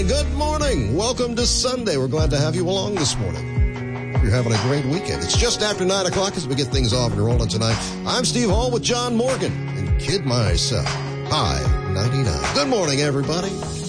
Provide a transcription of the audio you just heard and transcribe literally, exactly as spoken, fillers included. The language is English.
And good morning. Welcome to Sunday. We're glad to have you along this morning. Hope you're having a great weekend. It's just after nine o'clock as we get things off and rolling tonight. I'm Steve Hall with John Morgan and Kid Myself. High ninety-nine. Good morning, everybody.